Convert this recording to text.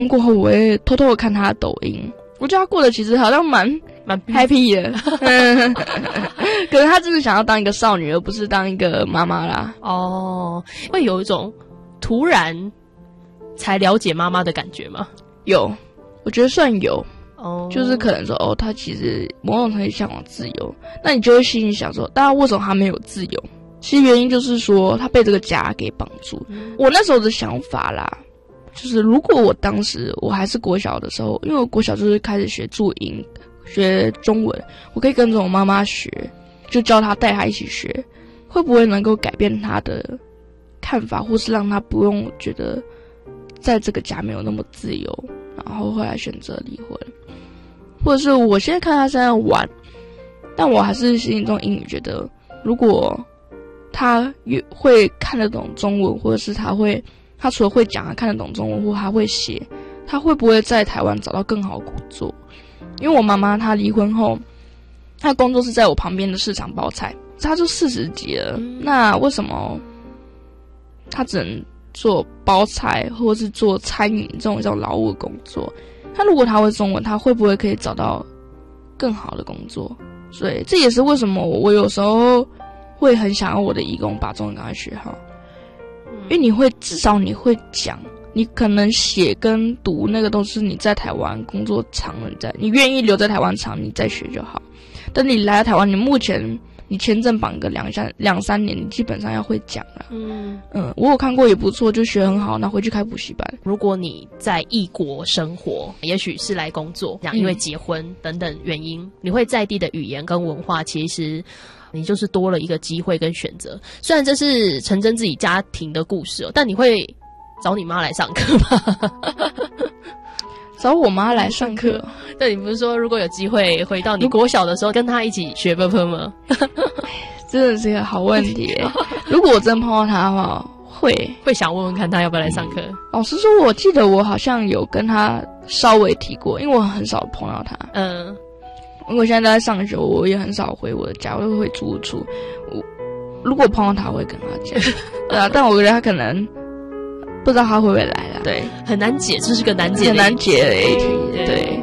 过后我会偷偷的看他的抖音，我觉得他过得其实好像蛮 happy 的。可能他真的想要当一个少女，而不是当一个妈妈啦。 哦，会有一种突然才了解妈妈的感觉吗？ 有，我觉得算有。就是可能说他其实某种程度向往自由，那你就会心里想说，大家为什么他没有自由？其实原因就是说他被这个家给绑住。我那时候的想法啦，就是如果我当时我还是国小的时候，因为我国小就是开始学注音、学中文，我可以跟着我妈妈学，就教她带她一起学，会不会能够改变她的看法，或是让她不用觉得在这个家没有那么自由，然后后来选择离婚？或者是我现在看他现在玩，但我还是心里中隐隐觉得，如果他会看得懂中文，或者是他除了会讲，他看得懂中文，或他会写，他会不会在台湾找到更好的工作？因为我妈妈她离婚后，她工作是在我旁边的市场包菜，她就40几了，那为什么她只能做包菜，或是做餐饮这种劳务的工作？他如果他会中文，他会不会可以找到更好的工作？所以这也是为什么我有时候会很想要我的义工把中文赶快学好，因为至少你会讲，你可能写跟读那个都是你在台湾工作长了，你愿意留在台湾长，你再学就好。但你来到台湾，你目前你签证绑个2-3年，你基本上要会讲了。我有看过也不错，就学很好，那回去开补习班。 如果你在异国生活，也许是来工作，因为结婚等等原因，你会在地的语言跟文化，其实你就是多了一个机会跟选择。虽然这是陈真自己家庭的故事但你会找你妈来上课吗？ 找我妈来上课？ 对，你不是说如果有机会回到你国小的时候跟她一起学啵啵吗？ 真的是一个好问题如果我真碰到她的话，会想问问看她要不要来上课。 老实说，我记得我好像有跟她稍微提过，因为我很少碰到她。因为我现在都在上学，我也很少回我的家，我就回租屋处。如果碰到她，我会跟她讲。但我觉得她可能不知道她会不会来啦。对， 很难解，这是个难解的议题。对。